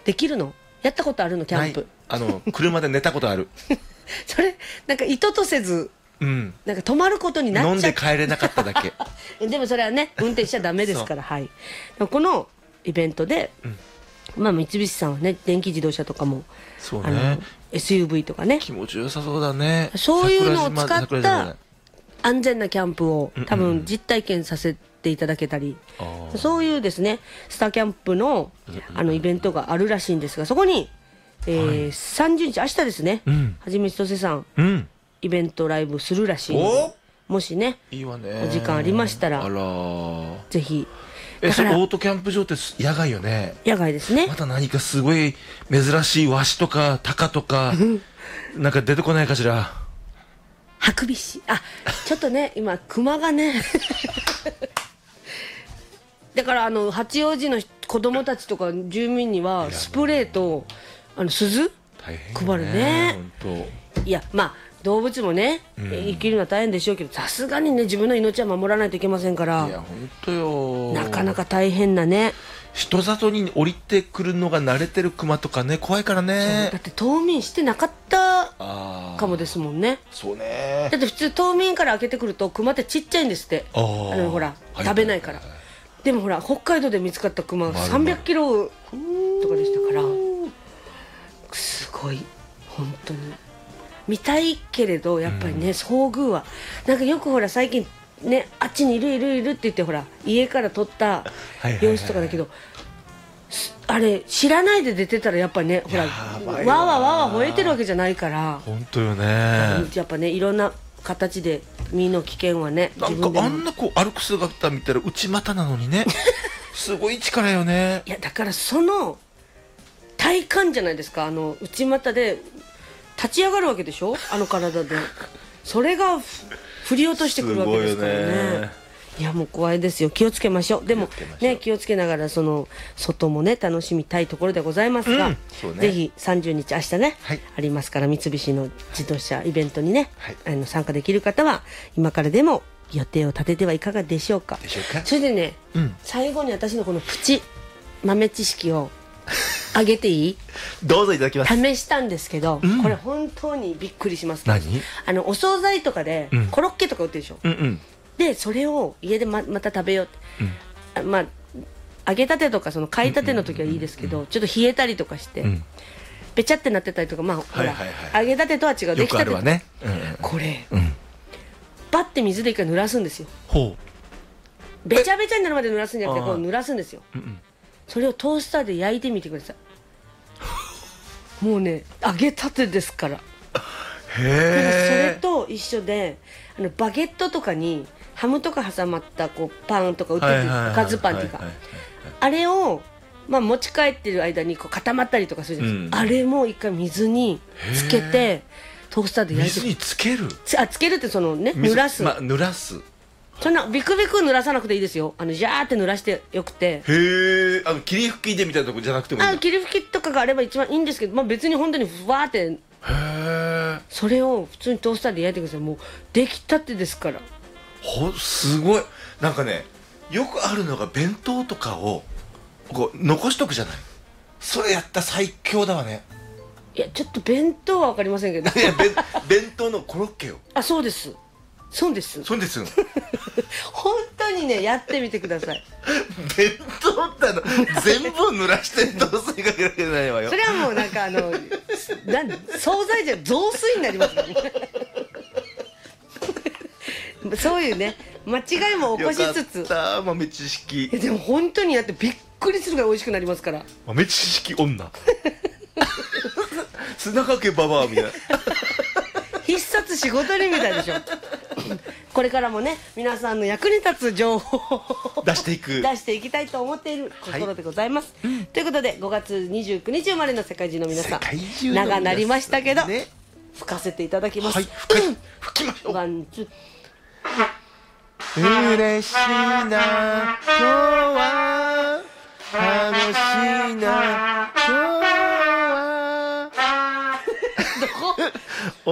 できるの？やったことあるの？キャンプ。 車で寝たことある。 それなんか意図とせず、なんか泊まることになっちゃっ飲んで帰れなかっただけ。 でもそれはね、運転しちゃダメですから。はい。このイベントで、まあ三菱さんはね、電気自動車とかも、 そうね、 SUV とかね、 気持ちよさそうだね。 そういうのを使った安全なキャンプを多分実体験させていただけたり、そういうですね、スターキャンプのイベントがあるらしいんですが、そこに、30日明日ですね、はじめちとせさん、イベントライブするらしいので、もしね、 いいわね、 お時間ありましたらぜひ。 それオートキャンプ場って野外よね？ 野外ですね。 また何かすごい珍しいワシとかタカとかなんか出てこないかしら？ ハクビシ、ちょっとね今クマがねだから八王子の子供たちとか住民にはスプレーと鈴配るね。いや、まあ動物もね、生きるのは大変でしょうけど、さすがにね自分の命は守らないといけませんから。 いや本当よ、 なかなか大変なね。 人里に降りてくるのが慣れてるクマとかね、怖いからね。 だって冬眠してなかったかもですもんね。 そうね。 だって普通冬眠から開けてくるとクマってちっちゃいんですって。ほら食べないから。でもほら北海道で見つかったクマ300キロとかでしたから、すごい本当に見たいけれど、やっぱりね、遭遇はなんかよくほら最近ね、あっちにいるって言ってほら家から撮った様子とかだけど、あれ知らないで出てたらやっぱりね、ほらわーわー吠えてるわけじゃないから。 本当よね。 やっぱね、いろんな形で身の危険はね、 なんかあんなこう歩く姿見たら内股なのにねすごい力よね。 いやだからその体感じゃないですか、内股で立ち上がるわけでしょ、体でそれが振り落としてくるわけですからね。いやもう怖いですよ、気をつけましょう。でもね、気をつけながら外もね楽しみたいところでございますが、ぜひ30日明日ね、ありますから三菱の自動車イベントにね、参加できる方は今からでも予定を立ててはいかがでしょうか。それでね、最後に私のこのプチ豆知識をあげていい？ どうぞいただきます。 試したんですけど、これ本当にびっくりします。 何？ お惣菜とかでコロッケとか売ってるでしょ。でそれを家でまた食べようって、まあ揚げたてとか買いたての時はいいですけど、ちょっと冷えたりとかして、べちゃってなってたりとか、まあほら揚げたてとは違う、 よくあるわね。 これバッて水で一回濡らすんですよ。べちゃべちゃになるまで濡らすんじゃなくて、こう濡らすんですよ。それをトースターで焼いてみてください。もうね揚げたてですから。それと一緒でバゲットとかにハムとか挟まったパンとか売ってるおかずパンっていうか、あれを持ち帰ってる間に固まったりとかするじゃないですか。あれも一回水につけてトースターで焼いて。 水につける？ つけるって濡らす。 濡らす。 そんなビクビク濡らさなくていいですよ。ジャーって濡らしてよくて。 へえ。霧吹きでみたいなとこじゃなくてもいいんだ。 霧吹きとかがあれば一番いいんですけど、別に本当にふわーって。それを普通にトースターで焼いてください。もう出来たてですから。 すごい。なんかね、よくあるのが弁当とかを残しとくじゃない。それやったら最強だわね。 いやちょっと弁当は分かりませんけど。 いや弁当のコロッケよ。 そうです。そうです。 そうですよ。 本当にねやってみてください。 弁当って全部濡らして雑炊かけなきゃいけないわよ。 それはもうなんか惣菜じゃ雑炊になりますからね。そういうね間違いも起こしつつ。 よかった、豆知識。 でも本当にやってびっくりするぐらい美味しくなりますから。 豆知識女砂かけババアみたいな。 必殺仕事人みたいでしょ。これからもね皆さんの役に立つ情報を出していきたいと思っているところでございます、ということで5月29日生まれの世界中の皆さん、長なりましたけど、吹かせていただきます。 吹きましょう。 ワンツー。嬉しいな今日は楽しいな